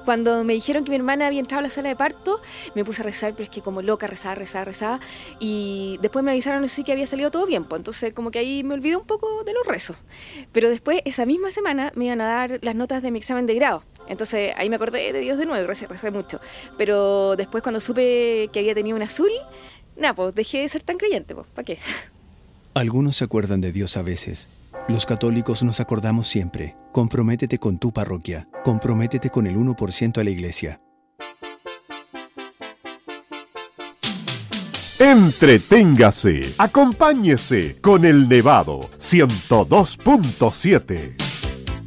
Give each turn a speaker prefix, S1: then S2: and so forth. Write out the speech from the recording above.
S1: cuando me dijeron que mi hermana había entrado a la sala de parto, me puse a rezar, pero es que como loca, rezaba. Y después me avisaron, sí, que había salido todo bien, pues entonces como que ahí me olvidé un poco de los rezos. Pero después, esa misma semana, me iban a dar las notas de mi examen de grado. Entonces ahí me acordé de Dios de nuevo, recé mucho. Pero después cuando supe que había tenido un azul, nada, pues dejé de ser tan creyente, pues, ¿para qué?
S2: Algunos se acuerdan de Dios a veces. Los católicos nos acordamos siempre. Comprométete con tu parroquia. Comprométete con el 1% a la iglesia.
S3: Entreténgase, acompáñese con El Nevado 102.7.